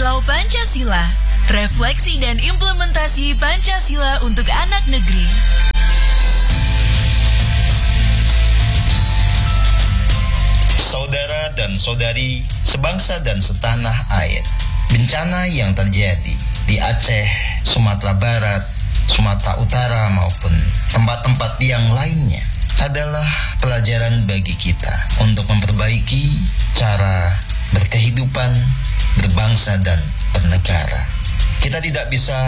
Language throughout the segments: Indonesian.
Kilau Pancasila, refleksi dan implementasi Pancasila untuk anak negeri. Saudara dan saudari, sebangsa dan setanah air, bencana yang terjadi di Aceh, Sumatera Barat, Sumatera Utara maupun tempat-tempat yang lainnya adalah pelajaran bagi kita untuk memperbaiki cara berkehidupan, berbangsa dan bernegara. Kita tidak bisa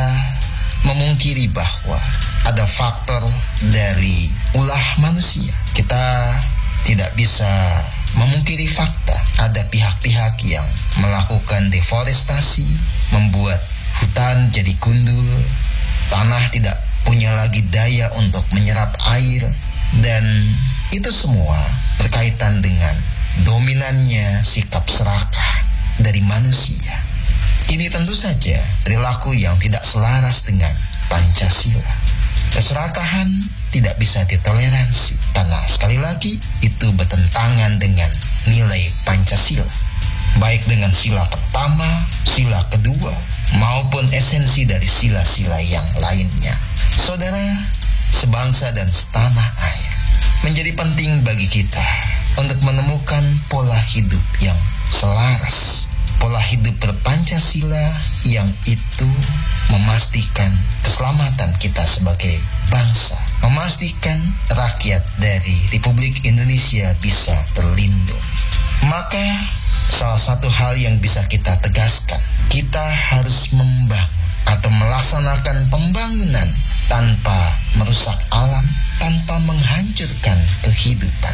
memungkiri bahwa ada faktor dari ulah manusia. Kita tidak bisa memungkiri fakta ada pihak-pihak yang melakukan deforestasi, membuat hutan jadi gundul, tanah tidak punya lagi daya untuk menyerap air, dan itu semua berkaitan dengan dominannya sikap serakah dari manusia. Ini tentu saja perilaku yang tidak selaras dengan Pancasila. Keserakahan tidak bisa ditoleransi karena sekali lagi itu bertentangan dengan nilai Pancasila, baik dengan sila pertama, sila kedua, maupun esensi dari sila-sila yang lainnya. Saudara, sebangsa dan setanah air, menjadi penting bagi kita untuk menemukan pola hidup yang selaras, pola hidup berpancasila yang itu memastikan keselamatan kita sebagai bangsa, memastikan rakyat dari Republik Indonesia bisa terlindungi. Maka salah satu hal yang bisa kita tegaskan, kita harus membangun atau melaksanakan pembangunan tanpa merusak alam, tanpa menghancurkan kehidupan,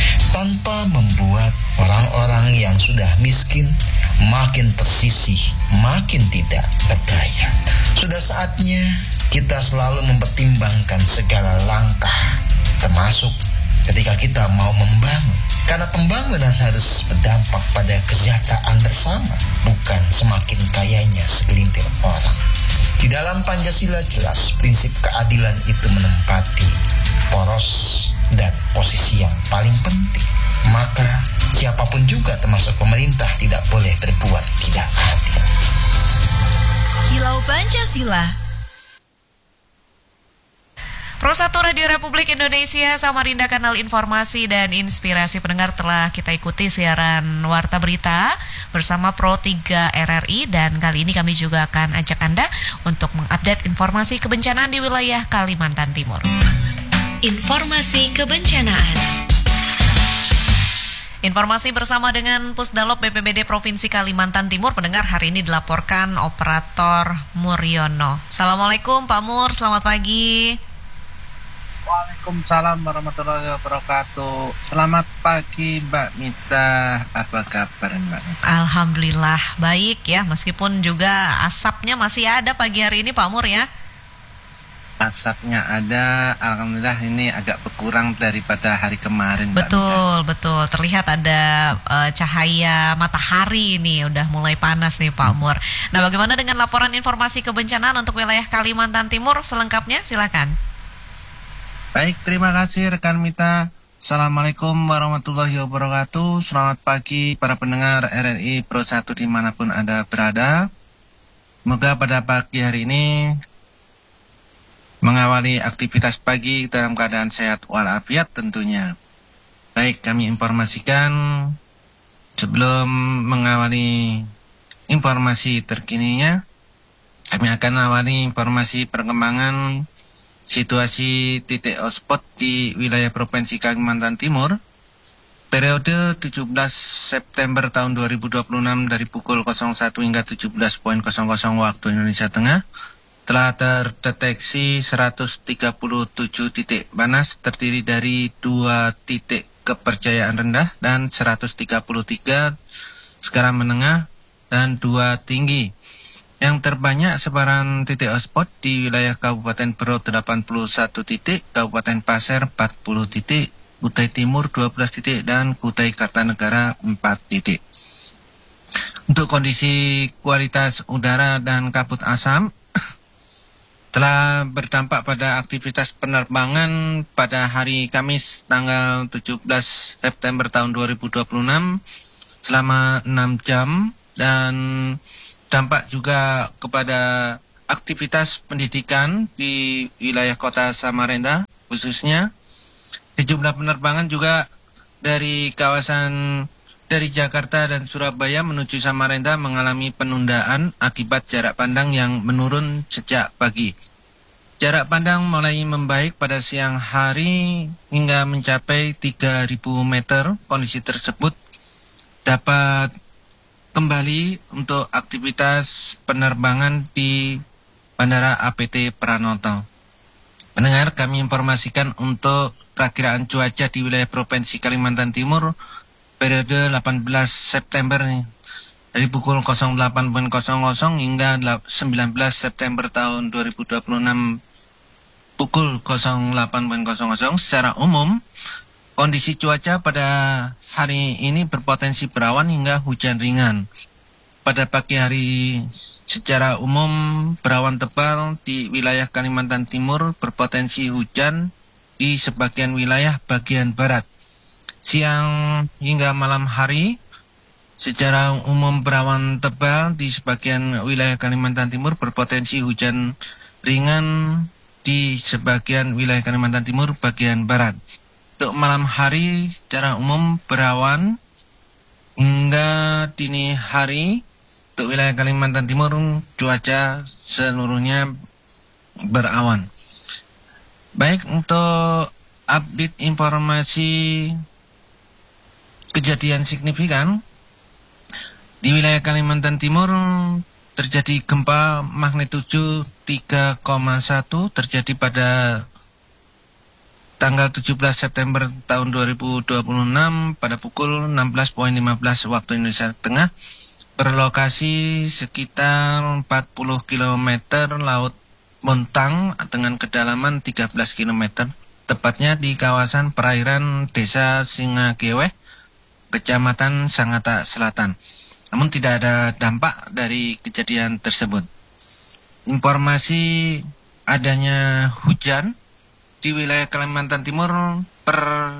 tanpa membuat orang-orang yang sudah miskin makin tersisih, makin tidak berdaya. Sudah saatnya kita selalu mempertimbangkan segala langkah, termasuk ketika kita mau membangun. Karena pembangunan harus berdampak pada kesejahteraan bersama, bukan semakin kayanya segelintir orang. Di dalam Pancasila jelas prinsip keadilan itu menempati poros dan posisi yang paling penting. Maka siapapun juga termasuk pemerintah tidak boleh berbuat tidak adil. Kilau Pancasila. Pro 1 Radio Republik Indonesia, Samarinda, kanal informasi dan inspirasi pendengar, telah kita ikuti siaran Warta Berita bersama Pro 3 RRI, dan kali ini kami juga akan ajak Anda untuk mengupdate informasi kebencanaan di wilayah Kalimantan Timur. Informasi kebencanaan. Informasi bersama dengan Pusdalop BPBD Provinsi Kalimantan Timur, pendengar, hari ini dilaporkan Operator Muryono. Assalamualaikum Pak Mur, selamat pagi. Waalaikumsalam warahmatullahi wabarakatuh. Selamat pagi Mbak Mita, apa kabar Mbak? Alhamdulillah baik ya, meskipun juga asapnya masih ada pagi hari ini Pak Mur ya. Asapnya ada, alhamdulillah ini agak berkurang daripada hari kemarin Mbak Betul, Mita. betul. Terlihat ada cahaya matahari ini, udah mulai panas nih Pak Mur. Nah, bagaimana dengan laporan informasi kebencanaan untuk wilayah Kalimantan Timur selengkapnya? Silakan. Baik, terima kasih rekan Mita. Assalamualaikum warahmatullahi wabarakatuh. Selamat pagi para pendengar RRI Pro 1 dimanapun Anda berada. Semoga pada pagi hari ini mengawali aktivitas pagi dalam keadaan sehat walafiat tentunya. Baik, kami informasikan sebelum mengawali informasi terkininya, kami akan awali informasi perkembangan situasi titik hotspot di wilayah Provinsi Kalimantan Timur periode 17 September tahun 2026 dari pukul 01 hingga 17.00 waktu Indonesia Tengah telah terdeteksi 137 titik panas terdiri dari 2 titik kepercayaan rendah dan 133 skala menengah dan 2 tinggi. Yang terbanyak sebaran titik hotspot di wilayah Kabupaten Berau 81 titik, Kabupaten Pasir 40 titik, Kutai Timur 12 titik, dan Kutai Kartanegara 4 titik. Untuk kondisi kualitas udara dan kabut asam telah berdampak pada aktivitas penerbangan pada hari Kamis tanggal 17 September tahun 2026 selama 6 jam, dan berdampak juga kepada aktivitas pendidikan di wilayah kota Samarinda khususnya. Sejumlah penerbangan juga dari kawasan dari Jakarta dan Surabaya menuju Samarinda mengalami penundaan akibat jarak pandang yang menurun sejak pagi. Jarak pandang mulai membaik pada siang hari hingga mencapai 3.000 meter. Kondisi tersebut dapat kembali untuk aktivitas penerbangan di Bandara APT Pranoto. Pendengar, kami informasikan untuk perakiraan cuaca di wilayah Provinsi Kalimantan Timur periode 18 September dari pukul 08.00 hingga 19 September tahun 2026 pukul 08.00. Secara umum, kondisi cuaca pada hari ini berpotensi berawan hingga hujan ringan. Pada pagi hari secara umum berawan tebal di wilayah Kalimantan Timur, berpotensi hujan di sebagian wilayah bagian barat. Siang hingga malam hari secara umum berawan tebal di sebagian wilayah Kalimantan Timur, berpotensi hujan ringan di sebagian wilayah Kalimantan Timur bagian barat. Untuk malam hari secara umum berawan hingga dini hari. Untuk wilayah Kalimantan Timur cuaca seluruhnya berawan. Baik, untuk update informasi kejadian signifikan di wilayah Kalimantan Timur terjadi gempa magnitudo 3,1 terjadi pada tanggal 17 September tahun 2026 pada pukul 16.15 waktu Indonesia Tengah, berlokasi sekitar 40 km laut Montang dengan kedalaman 13 km, tepatnya di kawasan perairan Desa Singageweh, Kecamatan Sangatta Selatan. Namun tidak ada dampak dari kejadian tersebut. Informasi adanya hujan di wilayah Kalimantan Timur per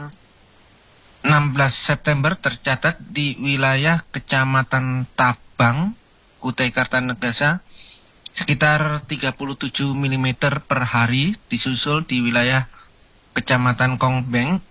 16 September tercatat di wilayah Kecamatan Tabang, Kutai Kartanegara sekitar 37 mm per hari, disusul di wilayah Kecamatan Kongbeng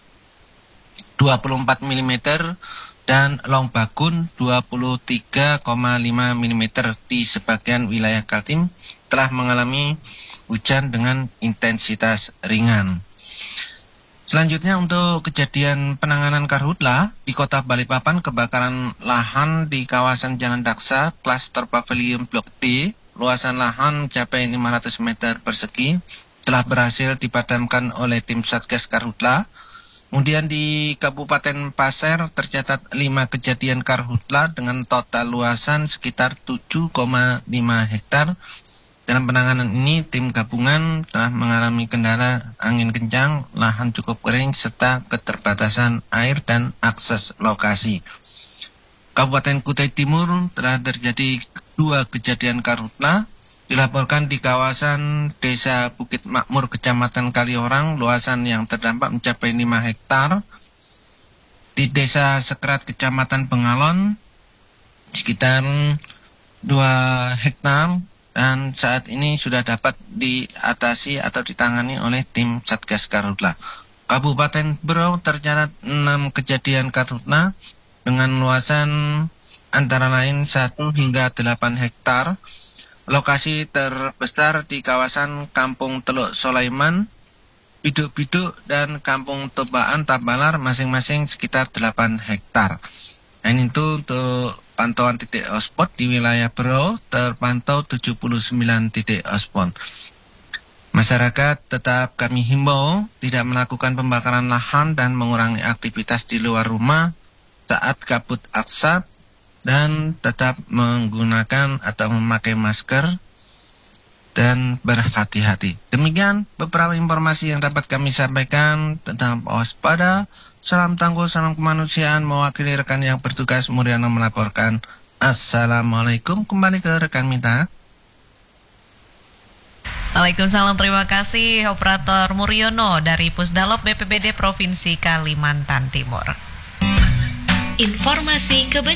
24 mm dan Longbagun 23,5 mm. Di sebagian wilayah Kaltim telah mengalami hujan dengan intensitas ringan. Selanjutnya untuk kejadian penanganan karhutla di Kota Balikpapan, kebakaran lahan di kawasan Jalan Daksa, klaster Pavilion Blok D, luasan lahan mencapai 500 meter persegi, telah berhasil dipadamkan oleh tim Satgas Karhutla. Kemudian di Kabupaten Pasir tercatat 5 kejadian karhutla dengan total luasan sekitar 7,5 hektar. Dalam penanganan ini, tim gabungan telah mengalami kendala angin kencang, lahan cukup kering, serta keterbatasan air dan akses lokasi. Kabupaten Kutai Timur telah terjadi 2 kejadian karhutla, dilaporkan di kawasan Desa Bukit Makmur, Kecamatan Kaliorang, luasan yang terdampak mencapai 5 hektar. Di Desa Sekerat, Kecamatan Bengalon, sekitar 2 hektar. Dan saat ini sudah dapat diatasi atau ditangani oleh tim Satgas Karhutla. Kabupaten Berau tercatat 6 kejadian karhutla dengan luasan antara lain 1 hingga 8 hektar. Lokasi terbesar di kawasan Kampung Teluk Sulaiman, Biduk-Biduk, dan Kampung Tobaan Tabalar, masing-masing sekitar 8 hektar. Dan itu untuk pantauan titik hotspot di wilayah Berau, terpantau 79 titik hotspot. Masyarakat tetap kami himbau tidak melakukan pembakaran lahan dan mengurangi aktivitas di luar rumah saat kabut asap, dan tetap menggunakan atau memakai masker dan berhati-hati. Demikian beberapa informasi yang dapat kami sampaikan tentang waspada. Salam tangguh, salam kemanusiaan, mewakili rekan yang bertugas, Muriano melaporkan. Assalamualaikum. Kembali ke rekan Mita. Waalaikumsalam, terima kasih Operator Muriono dari Pusdalop BPBD Provinsi Kalimantan Timur. Informasi kebencian.